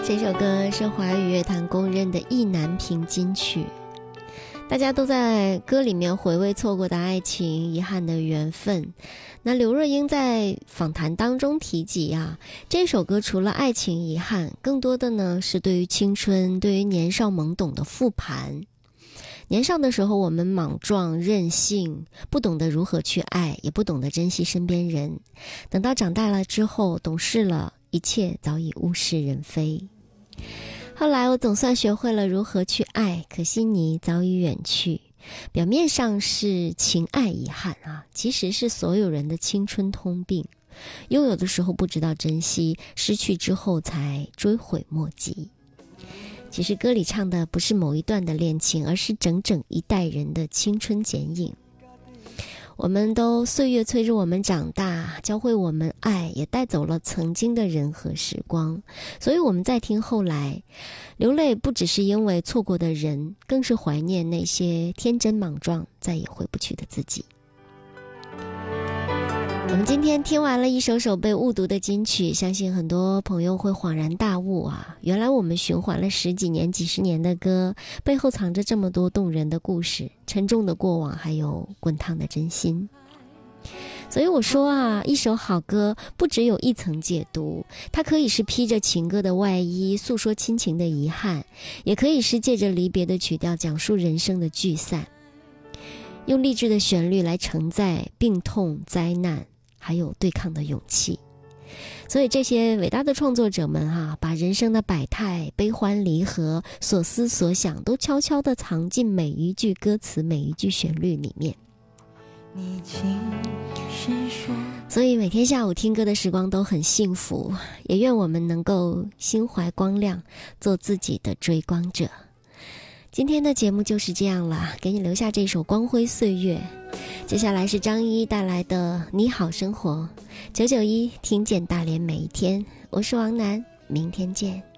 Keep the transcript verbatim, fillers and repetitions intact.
这首歌是华语乐坛公认的意难平金曲，大家都在歌里面回味错过的爱情、遗憾的缘分。那刘若英在访谈当中提及啊，这首歌除了爱情遗憾，更多的呢是对于青春、对于年少懵懂的复盘。年少的时候我们莽撞任性，不懂得如何去爱，也不懂得珍惜身边人。等到长大了之后，懂事了，一切早已物是人非。后来我总算学会了如何去爱，可惜你早已远去。表面上是情爱遗憾啊，其实是所有人的青春通病。拥有的时候不知道珍惜，失去之后才追悔莫及。其实歌里唱的不是某一段的恋情，而是整整一代人的青春剪影。我们都岁月催着我们长大，教会我们爱，也带走了曾经的人和时光。所以我们在听后来流泪，不只是因为错过的人，更是怀念那些天真莽撞再也回不去的自己。我们今天听完了一首首被误读的金曲，相信很多朋友会恍然大悟啊，原来我们循环了十几年几十年的歌，背后藏着这么多动人的故事，沉重的过往，还有滚烫的真心。所以我说啊，一首好歌不只有一层解读，它可以是披着情歌的外衣，诉说亲情的遗憾，也可以是借着离别的曲调讲述人生的聚散，用励志的旋律来承载病痛、灾难还有对抗的勇气。所以这些伟大的创作者们啊，把人生的百态、悲欢离合、所思所想都悄悄地藏进每一句歌词、每一句旋律里面。你请是说，所以每天下午听歌的时光都很幸福，也愿我们能够心怀光亮，做自己的追光者。今天的节目就是这样了，给你留下这首光辉岁月。接下来是张一带来的你好生活，九九一听见大连每一天。我是王楠，明天见。